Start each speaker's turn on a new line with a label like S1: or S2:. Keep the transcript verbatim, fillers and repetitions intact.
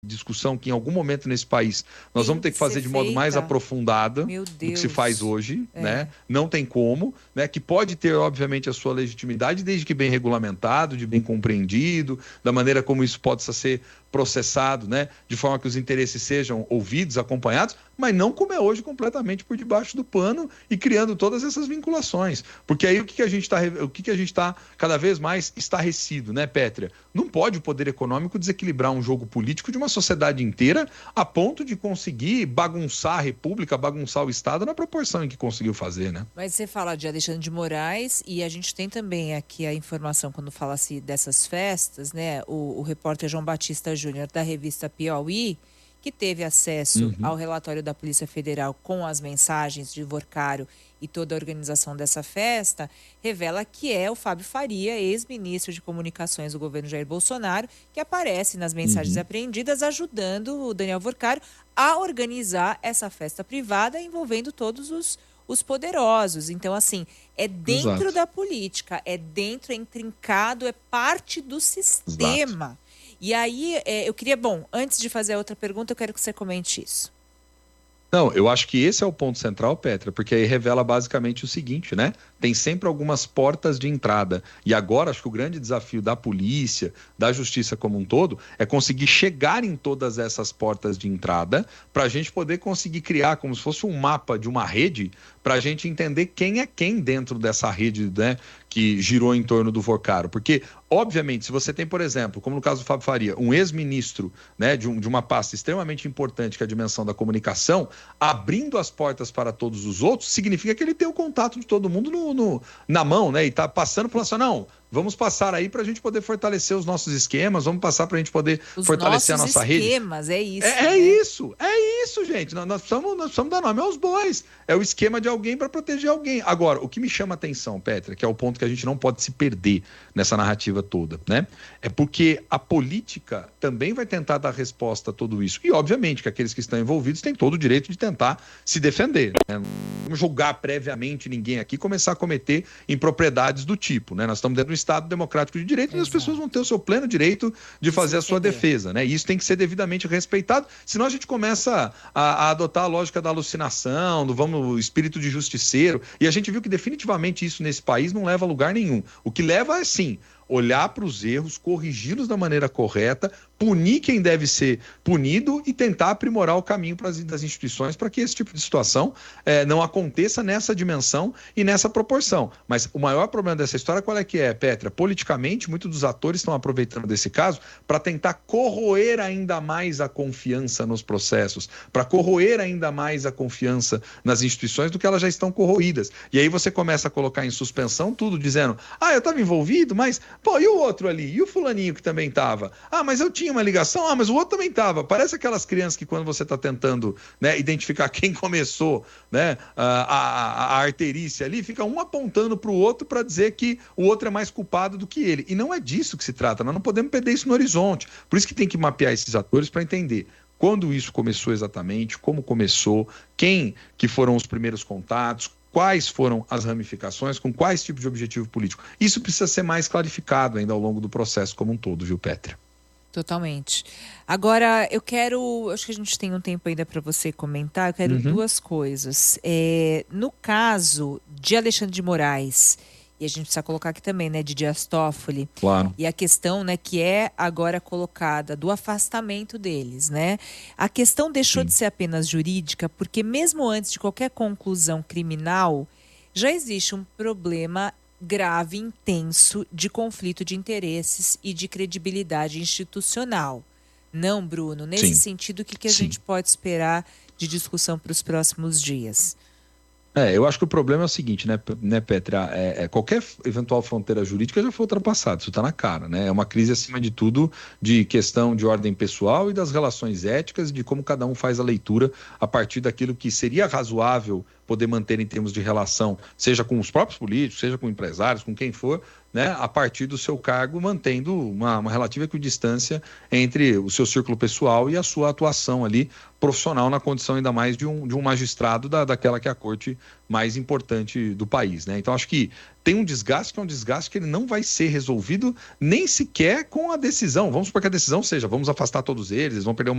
S1: discussão que em algum momento nesse país nós
S2: Tem
S1: vamos ter
S2: que
S1: que fazer
S2: ser
S1: de modo
S2: feita.
S1: mais aprofundado
S2: Meu
S1: do que se
S2: Deus.
S1: faz hoje,
S2: É.
S1: né? Não tem como, né? Que pode ter, obviamente, a sua legitimidade, desde que bem regulamentado, de bem compreendido, da maneira como isso possa ser processado, né? De forma que os interesses sejam ouvidos, acompanhados, mas não como é hoje, completamente por debaixo do pano e criando todas essas vinculações. Porque aí o que, que a gente está o que, que a gente está cada vez mais estarrecido, né, Pétria? Não pode o poder econômico desequilibrar um jogo político de uma sociedade inteira a ponto de conseguir bagunçar a República, bagunçar o Estado na proporção em que conseguiu fazer, né?
S2: Mas você fala de Alexandre de Moraes e a gente tem também aqui a informação quando fala-se dessas festas, né? O, o repórter João Batista Júnior da revista Piauí, que teve acesso
S1: Uhum.
S2: ao relatório da Polícia Federal com as mensagens de Vorcaro e toda a organização dessa festa, revela que é o Fábio Faria, ex-ministro de Comunicações do governo Jair Bolsonaro, que aparece nas mensagens
S1: Uhum.
S2: apreendidas ajudando o Daniel Vorcaro a organizar essa festa privada envolvendo todos os, os poderosos. Então, assim, é dentro
S1: Exato.
S2: da política, é dentro, é intrincado, é parte do sistema.
S1: Exato.
S2: E aí, é, eu queria, bom, antes de fazer a outra pergunta, eu quero que você comente isso.
S1: Não, eu acho que esse é o ponto central, Petra, porque aí revela basicamente o seguinte, né? Tem sempre algumas portas de entrada. E agora, acho que o grande desafio da polícia, da justiça como um todo, é conseguir chegar em todas essas portas de entrada para a gente poder conseguir criar como se fosse um mapa de uma rede para a gente entender quem é quem dentro dessa rede, né, que girou em torno do Vorcaro. Porque, obviamente, se você tem, por exemplo, como no caso do Fábio Faria, um ex-ministro, né, de, um, de uma pasta extremamente importante, que é a dimensão da comunicação, abrindo as portas para todos os outros, significa que ele tem o contato de todo mundo no, no, na mão, né? E está passando por assim, não, vamos passar aí para a gente poder fortalecer os nossos esquemas, vamos passar para a gente poder
S2: Os
S1: fortalecer a
S2: nossos
S1: nossa rede.
S2: esquemas, é isso.
S1: É, é
S2: né?
S1: isso, é isso, gente. Nós, nós, precisamos, nós precisamos dar nome aos bois. É o esquema de alguém para proteger alguém. Agora, o que me chama a atenção, Petra, que é o ponto que a gente não pode se perder nessa narrativa toda, né? É porque a política também vai tentar dar resposta a tudo isso. E, obviamente, que aqueles que estão envolvidos têm todo o direito de tentar se defender, né? Não vamos julgar previamente ninguém aqui e começar a cometer impropriedades do tipo, né? Nós estamos dentro de um Estado democrático de direito. Exato. E as pessoas vão ter o seu pleno direito de fazer a sua defesa, né? E isso tem que ser devidamente respeitado, senão a gente começa a, a adotar a lógica da alucinação, do vamos, o espírito de justiceiro, e a gente viu que definitivamente isso nesse país não leva a lugar nenhum. O que leva é, sim, olhar para os erros, corrigi-los da maneira correta, punir quem deve ser punido e tentar aprimorar o caminho para as das instituições para que esse tipo de situação eh, não aconteça nessa dimensão e nessa proporção. Mas o maior problema dessa história, qual é que é, Petra? Politicamente, muitos dos atores estão aproveitando desse caso para tentar corroer ainda mais a confiança nos processos, para corroer ainda mais a confiança nas instituições do que elas já estão corroídas. E aí você começa a colocar em suspensão tudo, dizendo, ah, eu estava envolvido, mas, pô, e o outro ali? E o fulaninho que também estava? Ah, mas eu tinha uma ligação, ah, mas o outro também estava. Parece aquelas crianças que quando você está tentando, né, identificar quem começou, né, a, a, a arterícia ali, fica um apontando para o outro para dizer que o outro é mais culpado do que ele. E não é disso que se trata, nós não podemos perder isso no horizonte. Por isso que tem que mapear esses atores para entender quando isso começou exatamente, como começou, quem que foram os primeiros contatos, quais foram as ramificações, com quais tipos de objetivo político. Isso precisa ser mais clarificado ainda ao longo do processo como um todo, viu, Petra?
S2: Totalmente. Agora, eu quero... Acho que a gente tem um tempo ainda para você comentar. Eu quero uhum. duas coisas. É, no caso de Alexandre de Moraes, e a gente precisa colocar aqui também, né, de Dias Toffoli.
S1: Claro.
S2: E a questão, né, que é agora colocada do afastamento deles, né? A questão deixou Sim. de ser apenas jurídica, porque mesmo antes de qualquer conclusão criminal, já existe um problema grave, intenso, de conflito de interesses e de credibilidade institucional. Não, Bruno? Nesse Sim. sentido, o que, que a Sim. gente pode esperar de discussão para os próximos dias?
S1: É, eu acho que o problema é o seguinte, né, né Petra? É, é, qualquer eventual fronteira jurídica já foi ultrapassada, isso está na cara, né? É uma crise, acima de tudo, de questão de ordem pessoal e das relações éticas, de como cada um faz a leitura a partir daquilo que seria razoável poder manter em termos de relação, seja com os próprios políticos, seja com empresários, com quem for, né, a partir do seu cargo, mantendo uma, uma relativa equidistância entre o seu círculo pessoal e a sua atuação ali profissional na condição ainda mais de um, de um magistrado da, daquela que é a corte mais importante do país, né? Então acho que tem um desgaste que é um desgaste que ele não vai ser resolvido nem sequer com a decisão. Vamos supor que a decisão seja, vamos afastar todos eles, eles vão perder o